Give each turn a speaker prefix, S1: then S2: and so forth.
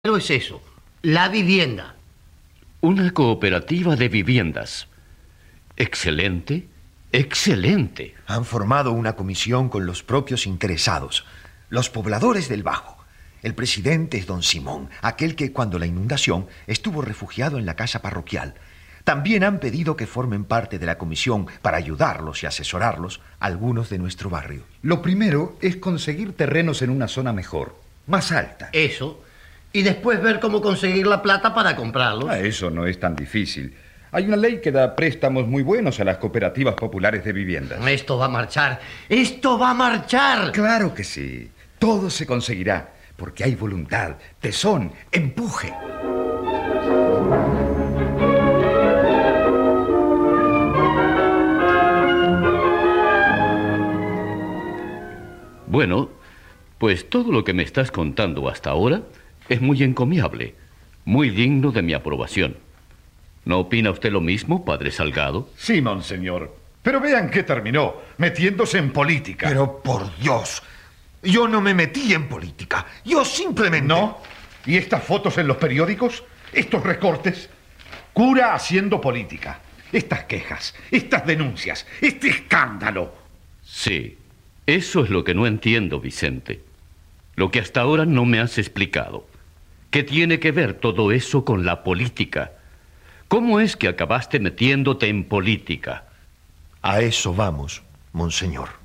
S1: Pero es eso, la vivienda.
S2: Una cooperativa de viviendas. Excelente, excelente.
S3: Han formado una comisión con los propios interesados, los pobladores del Bajo. El presidente es don Simón, aquel que cuando la inundación estuvo refugiado en la casa parroquial. También han pedido que formen parte de la comisión para ayudarlos y asesorarlos algunos de nuestro barrio.
S4: Lo primero es conseguir terrenos en una zona mejor, más alta.
S1: Eso. Y después ver cómo conseguir la plata para comprarlos.
S4: Eso no es tan difícil. Hay una ley que da préstamos muy buenos a las cooperativas populares de viviendas.
S1: Esto va a marchar. ¡Esto va a marchar!
S4: Claro que sí. Todo se conseguirá, porque hay voluntad, tesón, empuje.
S2: Bueno, pues todo lo que me estás contando hasta ahora es muy encomiable, muy digno de mi aprobación. ¿No opina usted lo mismo, padre Salgado?
S5: Sí, monseñor. Pero vean qué terminó, metiéndose en política.
S3: Pero por Dios, yo no me metí en política. Yo simplemente...
S5: ¿No? ¿Y estas fotos en los periódicos? ¿Estos recortes? Cura haciendo política. Estas quejas, estas denuncias, este escándalo.
S2: Sí, eso es lo que no entiendo, Vicente. Lo que hasta ahora no me has explicado. ¿Qué tiene que ver todo eso con la política? ¿Cómo es que acabaste metiéndote en política?
S3: A eso vamos, monseñor.